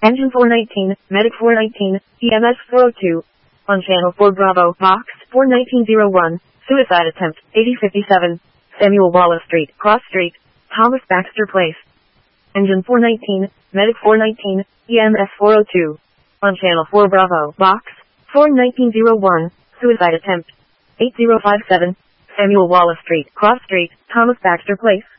Engine 419, Medic 419, EMS 402. On Channel 4 Bravo, Box 41901, Suicide Attempt, 8057. Samuel Wallace Street, Cross Street, Thomas Baxter Place. Engine 419, Medic 419, EMS 402. On Channel 4 Bravo, Box 41901, Suicide Attempt, 8057. Samuel Wallace Street, Cross Street, Thomas Baxter Place.